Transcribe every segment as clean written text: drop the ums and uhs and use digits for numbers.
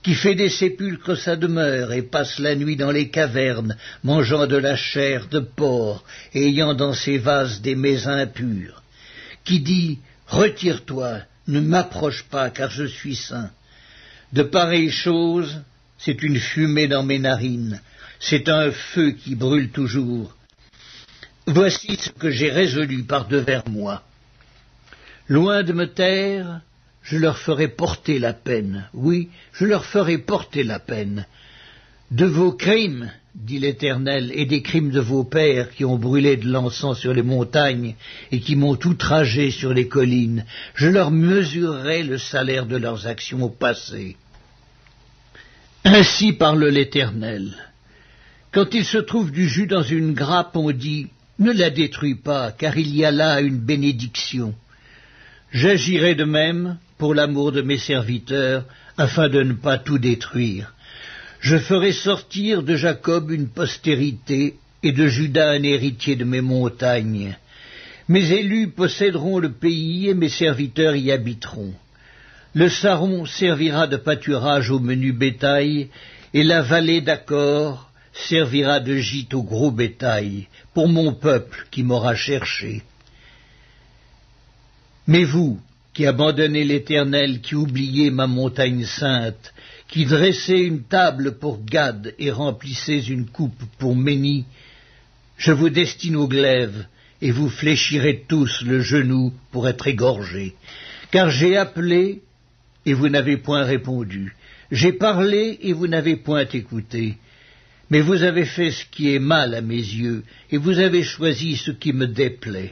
qui fait des sépulcres sa demeure et passe la nuit dans les cavernes, mangeant de la chair de porc et ayant dans ses vases des mets impurs, qui dit « Retire-toi, ne m'approche pas, car je suis saint ». De pareilles choses, c'est une fumée dans mes narines, c'est un feu qui brûle toujours. Voici ce que j'ai résolu par devers moi. Loin de me taire, je leur ferai porter la peine, oui, je leur ferai porter la peine. De vos crimes, dit l'Éternel, et des crimes de vos pères qui ont brûlé de l'encens sur les montagnes et qui m'ont outragé sur les collines, je leur mesurerai le salaire de leurs actions passées. Ainsi parle l'Éternel. Quand il se trouve du jus dans une grappe, on dit « Ne la détruis pas, car il y a là une bénédiction ». J'agirai de même pour l'amour de mes serviteurs, afin de ne pas tout détruire. Je ferai sortir de Jacob une postérité, et de Juda un héritier de mes montagnes. Mes élus posséderont le pays, et mes serviteurs y habiteront. Le Saron servira de pâturage au menu bétail, et la vallée d'Accor servira de gîte au gros bétail, pour mon peuple qui m'aura cherché. Mais vous, qui abandonnez l'Éternel, qui oubliez ma montagne sainte, qui dressez une table pour Gad et remplissez une coupe pour Méni, je vous destine au glaive, et vous fléchirez tous le genou pour être égorgés. Car j'ai appelé, et vous n'avez point répondu. J'ai parlé, et vous n'avez point écouté. Mais vous avez fait ce qui est mal à mes yeux, et vous avez choisi ce qui me déplaît.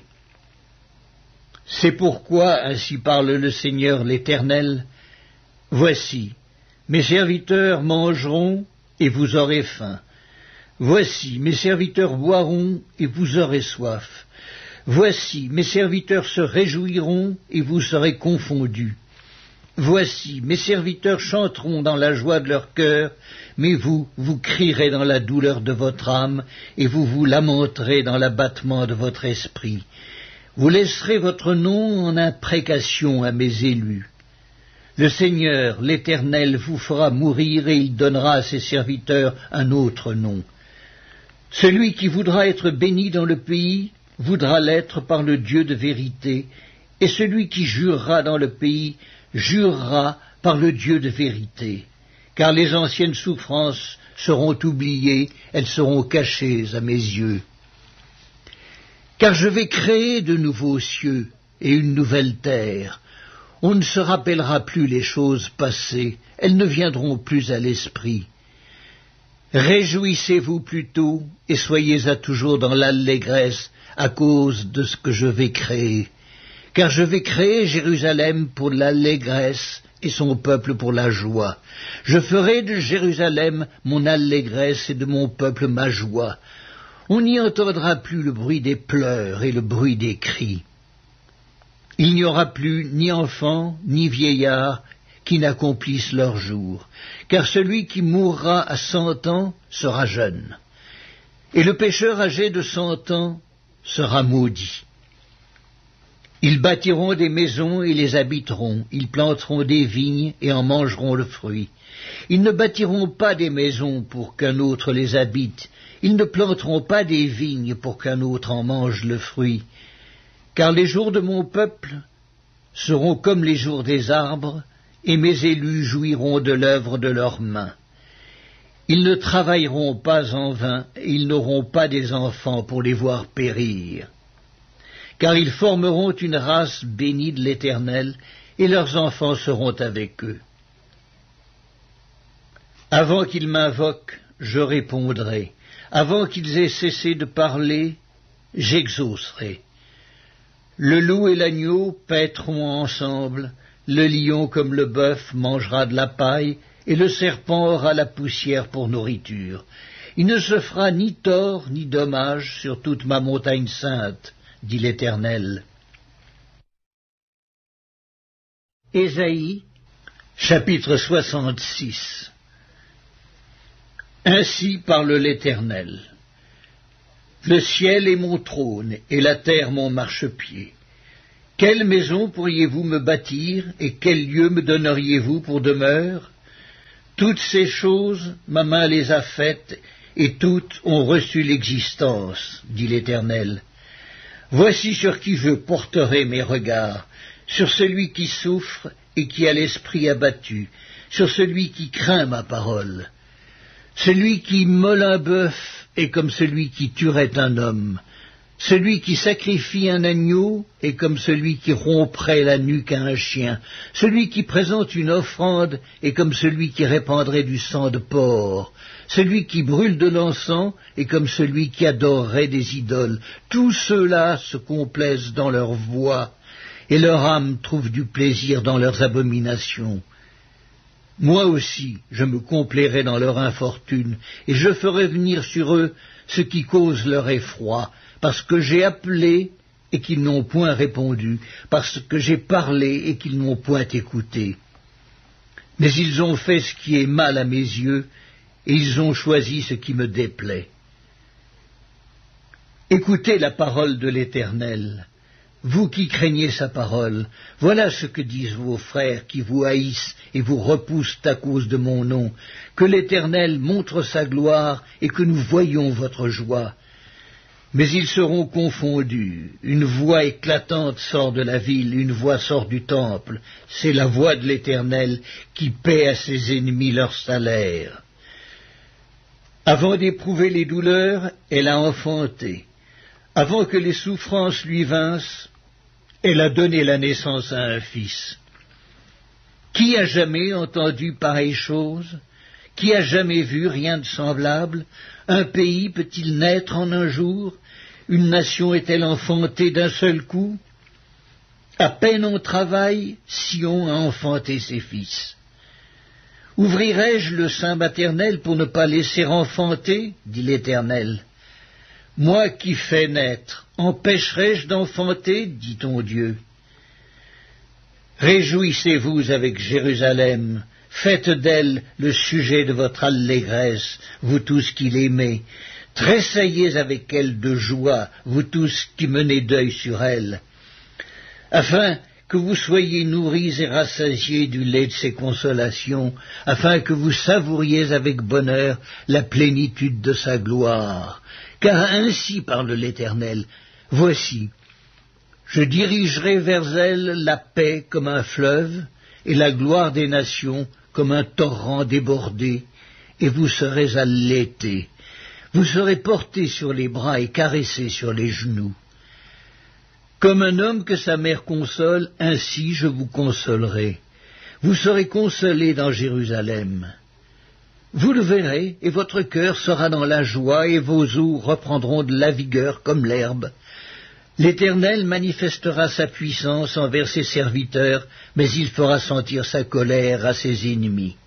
C'est pourquoi, ainsi parle le Seigneur l'Éternel, voici, mes serviteurs mangeront, et vous aurez faim. Voici, mes serviteurs boiront, et vous aurez soif. Voici, mes serviteurs se réjouiront, et vous serez confondus. Voici, mes serviteurs chanteront dans la joie de leur cœur, mais vous, vous crierez dans la douleur de votre âme, et vous vous lamenterez dans l'abattement de votre esprit. Vous laisserez votre nom en imprécation à mes élus. Le Seigneur, l'Éternel, vous fera mourir, et il donnera à ses serviteurs un autre nom. Celui qui voudra être béni dans le pays voudra l'être par le Dieu de vérité, et celui qui jurera dans le pays jurera par le Dieu de vérité, car les anciennes souffrances seront oubliées, elles seront cachées à mes yeux. Car je vais créer de nouveaux cieux et une nouvelle terre. On ne se rappellera plus les choses passées, elles ne viendront plus à l'esprit. Réjouissez-vous plutôt et soyez à toujours dans l'allégresse à cause de ce que je vais créer. Car je vais créer Jérusalem pour l'allégresse et son peuple pour la joie. Je ferai de Jérusalem mon allégresse et de mon peuple ma joie. On n'y entendra plus le bruit des pleurs et le bruit des cris. Il n'y aura plus ni enfants ni vieillards qui n'accomplissent leur jour, car celui qui mourra à 100 ans sera jeune, et le pécheur âgé de 100 ans sera maudit. Ils bâtiront des maisons et les habiteront, ils planteront des vignes et en mangeront le fruit. Ils ne bâtiront pas des maisons pour qu'un autre les habite, ils ne planteront pas des vignes pour qu'un autre en mange le fruit, car les jours de mon peuple seront comme les jours des arbres, et mes élus jouiront de l'œuvre de leurs mains. Ils ne travailleront pas en vain, et ils n'auront pas des enfants pour les voir périr. Car ils formeront une race bénie de l'Éternel, et leurs enfants seront avec eux. Avant qu'ils m'invoquent, je répondrai. Avant qu'ils aient cessé de parler, j'exaucerai. Le loup et l'agneau paîtront ensemble, le lion comme le bœuf mangera de la paille, et le serpent aura la poussière pour nourriture. Il ne se fera ni tort ni dommage sur toute ma montagne sainte, dit l'Éternel. Ésaïe, chapitre 66. Ainsi parle l'Éternel. Le ciel est mon trône, et la terre mon marchepied. Quelle maison pourriez-vous me bâtir, et quel lieu me donneriez-vous pour demeure? Toutes ces choses, ma main les a faites, et toutes ont reçu l'existence, dit l'Éternel. Voici sur qui je porterai mes regards, sur celui qui souffre et qui a l'esprit abattu, sur celui qui craint ma parole. Celui qui immole un bœuf est comme celui qui tuerait un homme. Celui qui sacrifie un agneau est comme celui qui romprait la nuque à un chien. Celui qui présente une offrande est comme celui qui répandrait du sang de porc. Celui qui brûle de l'encens est comme celui qui adorerait des idoles. Tous ceux-là se complaisent dans leurs voies, et leur âme trouve du plaisir dans leurs abominations. Moi aussi, je me complairai dans leur infortune, et je ferai venir sur eux ce qui cause leur effroi, parce que j'ai appelé et qu'ils n'ont point répondu, parce que j'ai parlé et qu'ils n'ont point écouté. Mais ils ont fait ce qui est mal à mes yeux, et ils ont choisi ce qui me déplaît. Écoutez la parole de l'Éternel, vous qui craignez sa parole. Voilà ce que disent vos frères qui vous haïssent et vous repoussent à cause de mon nom. Que l'Éternel montre sa gloire et que nous voyions votre joie. Mais ils seront confondus. Une voix éclatante sort de la ville, une voix sort du temple. C'est la voix de l'Éternel qui paie à ses ennemis leur salaire. Avant d'éprouver les douleurs, elle a enfanté. Avant que les souffrances lui vinssent, elle a donné la naissance à un fils. Qui a jamais entendu pareille chose? Qui a jamais vu rien de semblable? Un pays peut-il naître en un jour? Une nation est-elle enfantée d'un seul coup? À peine on travaille, Sion a enfanté ses fils. Ouvrirai-je le sein maternel pour ne pas laisser enfanter? Dit l'Éternel. Moi qui fais naître, empêcherai-je d'enfanter? Dit ton Dieu. Réjouissez-vous avec Jérusalem, faites d'elle le sujet de votre allégresse, vous tous qui l'aimez. Tressaillez avec elle de joie, vous tous qui menez deuil sur elle, afin que vous soyez nourris et rassasiés du lait de ses consolations, afin que vous savouriez avec bonheur la plénitude de sa gloire. Car ainsi parle l'Éternel, voici, je dirigerai vers elle la paix comme un fleuve, et la gloire des nations comme un torrent débordé, et vous serez allaités. Vous serez portés sur les bras et caressés sur les genoux. Comme un homme que sa mère console, ainsi je vous consolerai. Vous serez consolés dans Jérusalem. Vous le verrez, et votre cœur sera dans la joie, et vos os reprendront de la vigueur comme l'herbe. L'Éternel manifestera sa puissance envers ses serviteurs, mais il fera sentir sa colère à ses ennemis.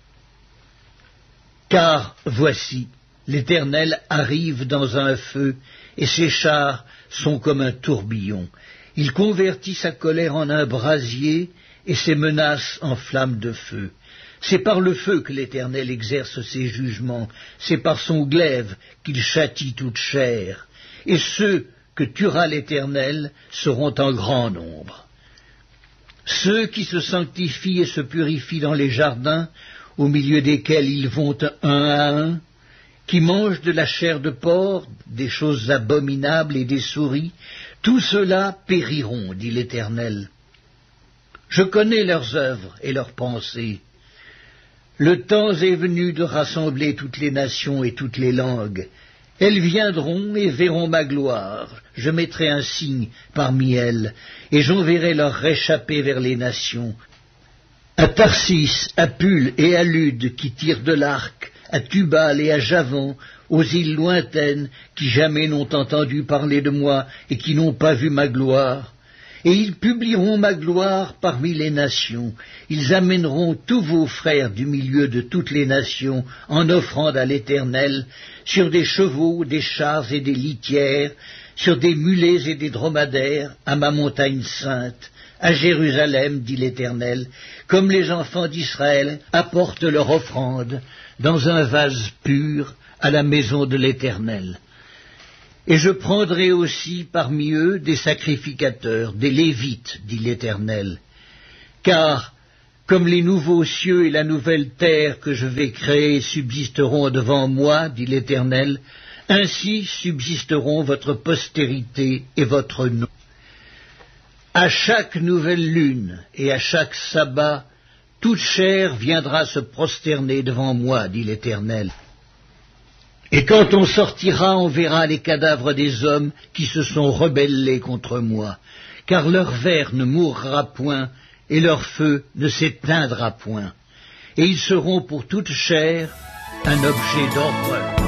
Car, voici, l'Éternel arrive dans un feu, et ses chars sont comme un tourbillon. Il convertit sa colère en un brasier, et ses menaces en flammes de feu. C'est par le feu que l'Éternel exerce ses jugements, c'est par son glaive qu'il châtie toute chair, et ceux que tuera l'Éternel seront en grand nombre. Ceux qui se sanctifient et se purifient dans les jardins, au milieu desquels ils vont un à un, qui mangent de la chair de porc, des choses abominables et des souris, tous ceux-là périront, dit l'Éternel. Je connais leurs œuvres et leurs pensées. Le temps est venu de rassembler toutes les nations et toutes les langues. Elles viendront et verront ma gloire. Je mettrai un signe parmi elles, et j'enverrai leur réchappé vers les nations. À Tarsis, à Pul et à Lude qui tirent de l'arc, à Tubal et à Javan, aux îles lointaines qui jamais n'ont entendu parler de moi et qui n'ont pas vu ma gloire. Et ils publieront ma gloire parmi les nations. Ils amèneront tous vos frères du milieu de toutes les nations en offrande à l'Éternel, sur des chevaux, des chars et des litières, sur des mulets et des dromadaires, à ma montagne sainte, à Jérusalem, dit l'Éternel, comme les enfants d'Israël apportent leur offrande dans un vase pur à la maison de l'Éternel. Et je prendrai aussi parmi eux des sacrificateurs, des Lévites, dit l'Éternel, car Comme les nouveaux cieux et la nouvelle terre que je vais créer subsisteront devant moi, dit l'Éternel, ainsi subsisteront votre postérité et votre nom. À chaque nouvelle lune et à chaque sabbat, toute chair viendra se prosterner devant moi, dit l'Éternel. Et quand on sortira, on verra les cadavres des hommes qui se sont rebellés contre moi, car leur ver ne mourra point, et leur feu ne s'éteindra point, et ils seront pour toute chair un objet d'horreur.